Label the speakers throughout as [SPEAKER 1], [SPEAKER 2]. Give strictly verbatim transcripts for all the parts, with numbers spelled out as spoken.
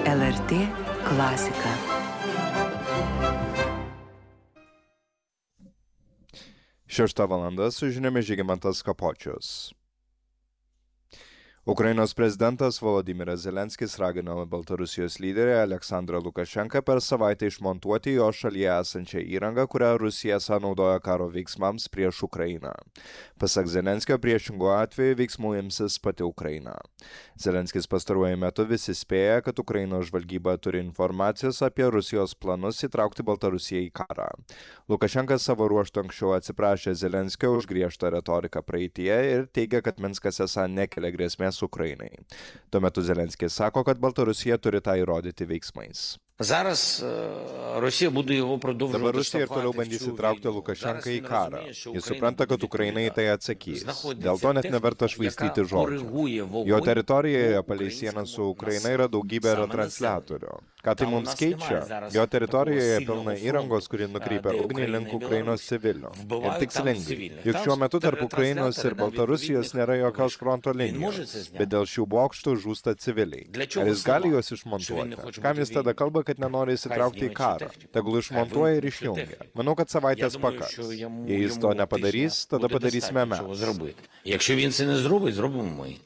[SPEAKER 1] L R T klasika.
[SPEAKER 2] Šešta valanda su žiniomis Žygimantas Kapočius. Ukrainos prezidentas Volodymyras Zelenskis ragino Baltarusijos lyderį Aleksandrą Lukašenką per savaitę išmontuoti jo šalyje esančią įrangą, kurią Rusija esą naudoja karo veiksmams prieš Ukrainą. Pasak Zelenskio, priešingu atveju veiksmų imsis pati Ukraina. Zelenskis pastaruoju metu visi spėja, kad Ukrainos žvalgyba turi informacijos apie Rusijos planus įtraukti Baltarusiją į karą. Lukašenkas savo ruožtu anksčiau atsiprašė Zelenskio už griežtą retoriką praeityje ir teigia, kad Minskas esą nekelia grėsmės Ukrainai. Tuo metu Zelenskis sako, kad Baltarusija turi tą įrodyti veiksmais.
[SPEAKER 3] Зараз Росія буде його продовжувати.
[SPEAKER 2] Dabar Rusija ir toliau bandys įtraukti Lukašenką į karą. Jis supranta, kad Ukraina į tai atsakys. Dėl to net neverta švaistyti žodžių. Jo teritorijoje palei sieną su Ukraina yra daugybė retransliatorių. Ką tai mums keičia? Jo teritorijoje pilna įrangos, kuri nukreipia ugnį link Ukrainos civilių. Ir tikslingai. Juk šiuo metu tarp Ukrainos ir Baltarusijos nėra jokios fronto linijos, bet dėl šių bokštų žūsta civiliai. Ar jis gali juos išmontuoti? Kam jis tada kalba, kad nenori įsitraukti į karą? Tegul išmontuoja ir išjungia. Manau, kad savaitės pakaks. Jei jis to nepadarys, tada padarysime mes.
[SPEAKER 3] Якщо він це не зробить, зробимо ми.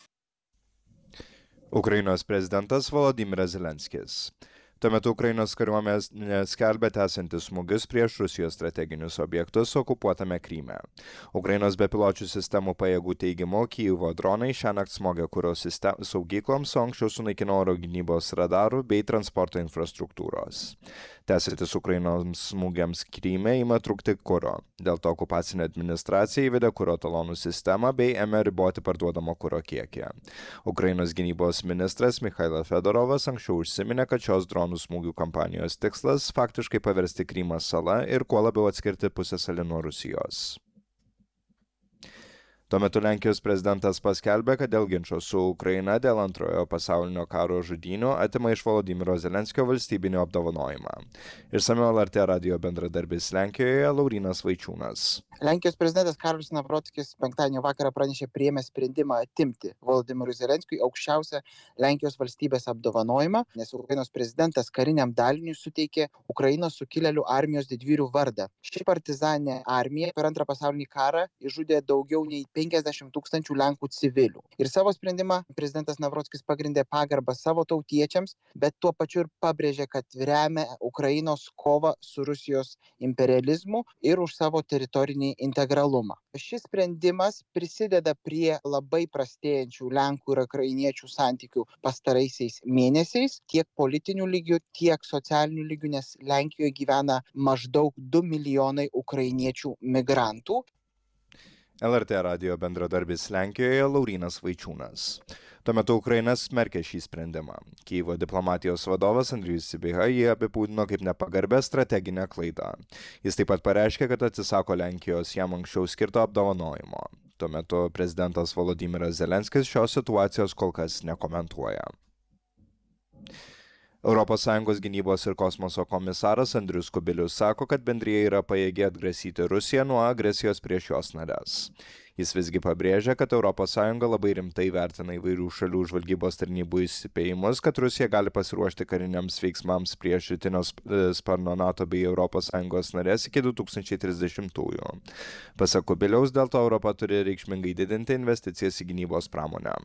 [SPEAKER 2] Ukrainos prezidentas Volodymyras Zelenskis. Tuo metu Ukrainos kariuomenė skelbia tęsiantis smūgius prieš Rusijos strateginius objektus okupuotame Kryme. Ukrainos bepiločių sistemų pajėgų teigimu, Kijevo dronai šiąnakt smogė kuro saugykloms, o anksčiau sunaikino oro gynybos radarų bei transporto infrastruktūros. Tęsiantis Ukrainos smūgiams Kryme ima trūkti kuro. Dėl to okupacinė administracija įvedė kuro talonų sistemą bei ėmė riboti parduodamo kuro kiekį. Ukrainos gynybos ministras Mikhailas Fedorovas anksčiau užsiminė, kad šios dronų smūgių kampanijos tikslas faktiškai paversti Krymą sala ir kuo labiau atskirti pusiasalį nuo Rusijos. Tuo metu Lenkijos prezidentas paskelbė, kad dėl ginčo su Ukraina dėl antrojo pasaulinio karo žudynių atima iš Volodymyro Zelenskio valstybinį apdovanojimą. Išsamiau L R T radijo bendradarbis Lenkijoje Laurynas Vaičiūnas.
[SPEAKER 4] Lenkijos prezidentas Karolis Nawrockis penktadienio vakarą pranešė priėmęs sprendimą atimti Volodymyrui Zelenskiui aukščiausią Lenkijos valstybės apdovanojimą, nes Ukrainos prezidentas kariniam daliniui suteikė Ukrainos sukilėlių armijos didvyrių vardą. Ši partizaninė armija per antrą pasaulinį karą išžudė daugiau nei penkiasdešimt tūkstančių Lenkų civilių. Ir savo sprendimą prezidentas Nawrockis pagrindė pagarbą savo tautiečiams, bet tuo pačiu ir pabrėžė, kad remia Ukrainos kovą su Rusijos imperializmu ir už savo teritorinį integralumą. Šis sprendimas prisideda prie labai prastėjančių Lenkų ir ukrainiečių santykių pastaraisiais mėnesiais, tiek politinių lygių, tiek socialinių lygių, nes Lenkijoje gyvena maždaug du milijonai ukrainiečių migrantų.
[SPEAKER 2] L R T radijo bendradarbis Lenkijoje Laurynas Vaičiūnas. Tuo metu Ukraina smerkė šį sprendimą. Kijevo diplomatijos vadovas Andrijus Sybiha jį apibūdino kaip nepagarbę strateginę klaidą. Jis taip pat pareiškė, kad atsisako Lenkijos jam anksčiau skirto apdovanojimo. Tuo metu prezidentas Volodymyras Zelenskis šios situacijos kol kas nekomentuoja. Europos Sąjungos gynybos ir kosmoso komisaras Andrius Kubilius sako, kad bendrija yra pajėgi atgrasyti Rusiją nuo agresijos prieš jos nares. Jis visgi pabrėžia, kad Europos Sąjunga labai rimtai vertina įvairių šalių žvalgybos tarnybų įspėjimus, kad Rusija gali pasiruošti kariniams veiksmams prieš rytinio sparno NATO bei Europos Sąjungos narės iki du tūkstančiai trisdešimtųjų. Pasak Kubiliaus, dėl to Europa turi reikšmingai didinti investicijas į gynybos pramonę.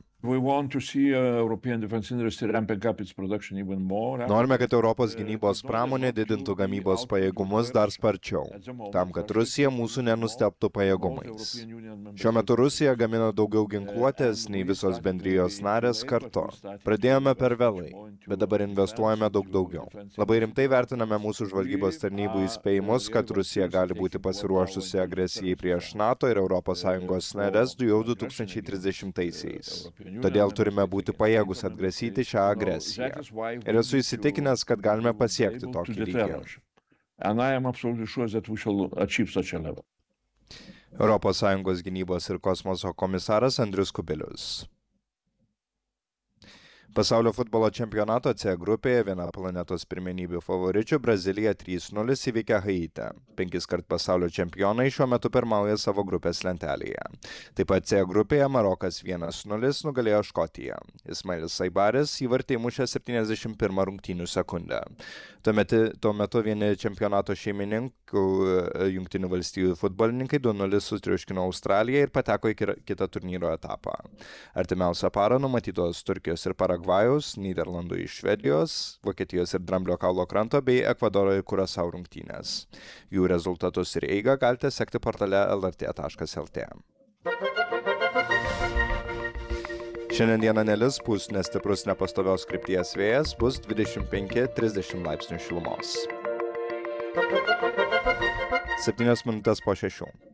[SPEAKER 2] Norime, kad Europos gynybos pramonė didintų gamybos pajėgumus dar sparčiau, tam, kad Rusija mūsų nenustebtų pajėgumais. Šiuo metu Rusija gamina daugiau ginkluotės nei visos bendrijos narės kartu. Pradėjome per vėlai, bet dabar investuojame daug daugiau. Labai rimtai vertiname mūsų žvalgybos tarnybų įspėjimus, kad Rusija gali būti pasiruošusi agresijai prieš NATO ir Europos Sąjungos narės jau du tūkstančiai trisdešimtaisiais. Todėl turime būti pajėgus atgrasyti šią agresiją. Ir esu įsitikinęs, kad galime pasiekti tokį lygį. Europos Sąjungos gynybos ir kosmoso komisaras Andrius Kubilius. Pasaulio futbolo čempionato C grupėje viena planetos pirmenybių favoričių Brazilija trys nulis įveikė Haitį. Penkis kart pasaulio čempionai šiuo metu pirmauja savo grupės lentelėje. Taip pat C grupėje Marokas vienas nulis nugalėjo Škotiją. Ismailis Saibaris įvartį įmušė septyniasdešimt pirmą rungtynių sekundę. Tuo metu, tuo metu vieni čempionato šeimininkų Jungtinių valstijų futbolininkai du nulis sutriuškino Australiją ir pateko į kitą turnyro etapą. Artimiausią parą numatytos Turkijos ir Paragvajaus, Nyderlandų iš Švedijos, Vokietijos ir Dramblio kaulo kranto bei Ekvadoro ir Kurasau rungtynės. Jų rezultatus ir eigą galite sekti portale L R T taškas L T. Šiandien dieną nelis, pūs nestiprus nepastovios krypties vėjas, bus dvidešimt penki trisdešimt laipsnių šilumos. septynios minutės po šešių.